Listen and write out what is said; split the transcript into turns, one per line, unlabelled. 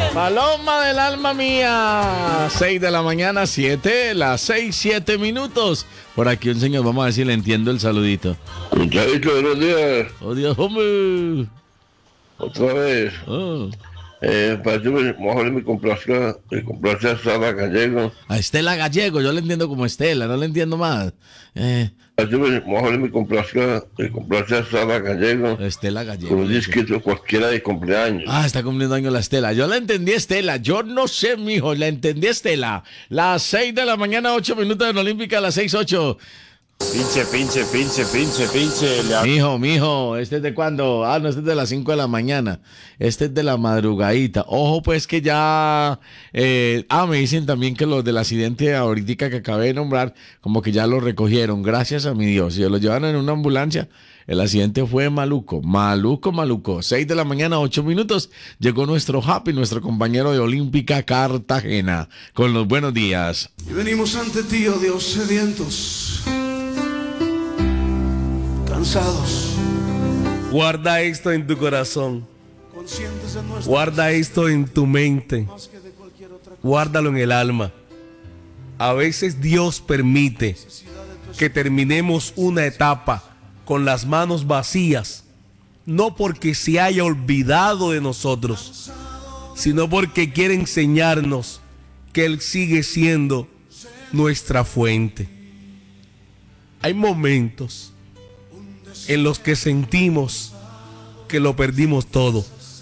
Paloma del alma mía. 6 de la mañana, 7, las 6, 7 minutos. Por aquí un señor, vamos a ver si le entiendo el saludito.
Muchachito, buenos días.
Oh, Dios, hombre.
Otra vez.
Oh.
Para que me complazca a Sara Gallego.
A Estela Gallego, yo le entiendo como Estela, no le entiendo más.
Para que me complazca a Sara Gallego.
Estela Gallego.
Con un disquito cualquiera de cumpleaños.
Ah, está cumpliendo años la Estela. Yo la entendí, Estela. Yo no sé, mijo, la entendí, Estela. Las 6 de la mañana, 8 minutos en Olímpica, las 6, 8. Pinche. Mijo, ¿este es de cuándo? Ah, no, este es de las 5 de la mañana. Este es de la madrugadita. Ojo, pues que ya... me dicen también que los del accidente ahorita que acabé de nombrar, como que ya lo recogieron. Gracias a mi Dios. Si lo llevaron en una ambulancia, el accidente fue maluco. 6 de la mañana, 8 minutos. Llegó nuestro Happy, nuestro compañero de Olímpica Cartagena, con los buenos días.
Y venimos ante ti, oh Dios, sedientos, cansados,
Guarda esto en tu corazón.
conscientes de nuestra
Guarda esto en tu mente.
más que de cualquier otra cosa.
Guárdalo en el alma. A veces Dios permite que terminemos una etapa con las manos vacías, no porque se haya olvidado de nosotros, sino porque quiere enseñarnos que Él sigue siendo nuestra fuente. Hay momentos en los que sentimos que lo perdimos todo,